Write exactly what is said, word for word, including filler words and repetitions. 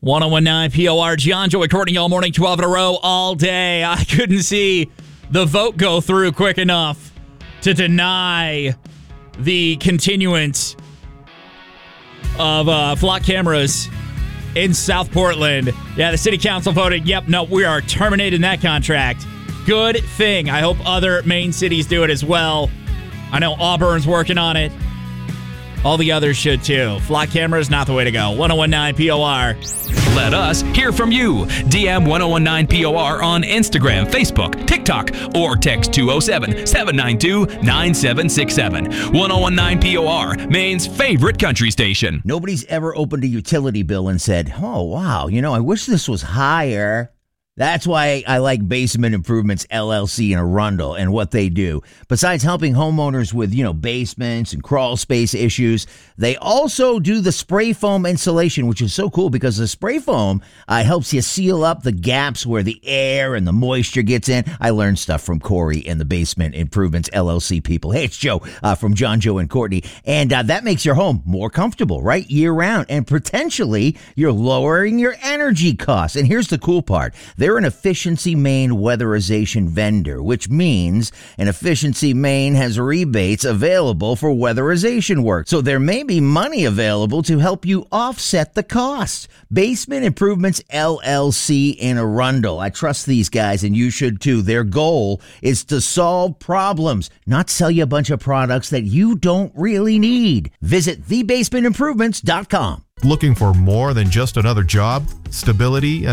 one oh one nine P O R, John, Joey, Courtney, all morning, twelve in a row, all day. I couldn't see the vote go through quick enough to deny the continuance of uh, flock cameras in South Portland. Yeah, the city council voted, yep, no, we are terminating that contract. Good thing. I hope other main cities do it as well. I know Auburn's working on it. All the others should too. Flock cameras, not the way to go. one oh one nine P O R. Let us hear from you. D M one oh one nine P O R on Instagram, Facebook, TikTok, or text two oh seven, seven nine two, nine seven six seven. one oh one nine P O R, Maine's favorite country station. Nobody's ever opened a utility bill and said, oh, wow, you know, I wish this was higher. That's why I like Basement Improvements, L L C in Arundel and what they do. Besides helping homeowners with, you know, basements and crawl space issues, they also do the spray foam insulation, which is so cool because the spray foam uh, helps you seal up the gaps where the air and the moisture gets in. I learned stuff from Corey and the Basement Improvements, L L C people. Hey, it's Joe uh, from John, Joe, and Courtney. And uh, that makes your home more comfortable, right? Year round. And potentially you're lowering your energy costs. And here's the cool part. They're an Efficiency Maine weatherization vendor, which means an Efficiency Maine has rebates available for weatherization work. So there may be money available to help you offset the cost. Basement Improvements, L L C in Arundel. I trust these guys, and you should too. Their goal is to solve problems, not sell you a bunch of products that you don't really need. Visit the basement improvements dot com. Looking for more than just another job? Stability and